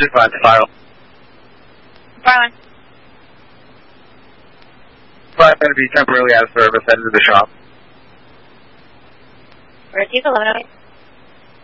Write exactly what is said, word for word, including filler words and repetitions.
just five spiral. Barlin. Five going to be temporarily out of service, headed to the shop. Receive eleven oh eight.